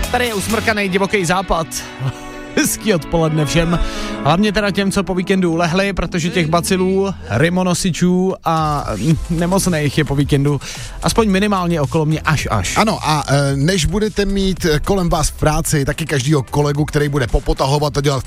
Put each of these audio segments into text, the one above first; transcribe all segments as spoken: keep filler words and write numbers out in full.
Tady je usmrkaný divoký západ. Hezký odpoledne všem. Hlavně teda těm, co po víkendu ulehli, protože těch bacilů, rymonosičů a nemocných je po víkendu aspoň minimálně okolo mě až až. Ano, a než budete mít kolem vás v práci taky každýho kolegu, který bude popotahovat a dělat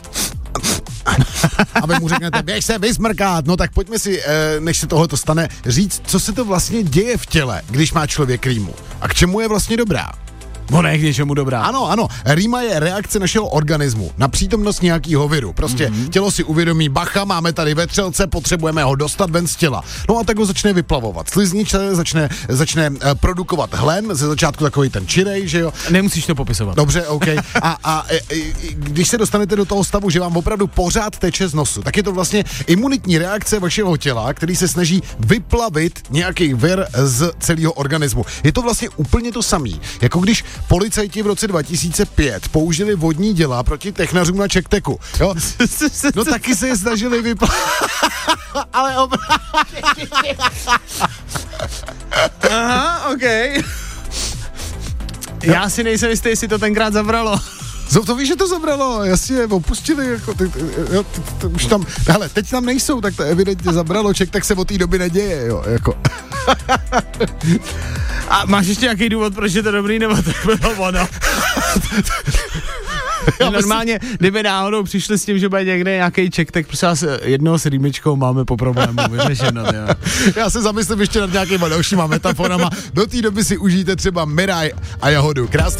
a vy mu řeknete, běž se vysmrkat, no tak pojďme si, než se tohoto stane, říct, co se to vlastně děje v těle, když má člověk rýmu a k čemu je vlastně dobrá. Ona je k něčemu dobrá. Ano, ano. Rýma je reakce našeho organismu na přítomnost nějakého viru. Prostě mm-hmm. tělo si uvědomí, bacha, máme tady vetřelce, potřebujeme ho dostat ven z těla. No a tak ho začne vyplavovat. Sliznice začne, začne uh, produkovat hlen, ze začátku takový ten čirej, že jo. Nemusíš to popisovat. Dobře, OK. A, a e, e, když se dostanete do toho stavu, že vám opravdu pořád teče z nosu, tak je to vlastně imunitní reakce vašeho těla, který se snaží vyplavit nějaký vir z celého organismu. Je to vlastně úplně to samý, jako když policajti v roce dva tisíce pět použili vodní děla proti technařům na Čekteku. Jo? No taky se je snažili vyplavit. Ale opravdu. Aha, OK. Já si nejsem jistý, jestli to tenkrát zabralo. Co to víš, že to zabralo, jasně, opustili, jako, ty, ty, jo, ty, ty, už tam, hele, teď tam nejsou, tak to evidentně zabralo, Ček, tak se od té doby neděje, jo, jako. A máš ještě nějaký důvod, proč je to dobrý, nebo to bylo ono? Normálně, kdyby náhodou přišli s tím, že bude někde nějaký Ček, tak prosím vás, jednoho s rýmičkou máme po problému vyřešeno. Já se zamyslím ještě nad nějakýma dalšíma metaforama. Do té doby si užijte třeba Miraj a Jahodu. Krásný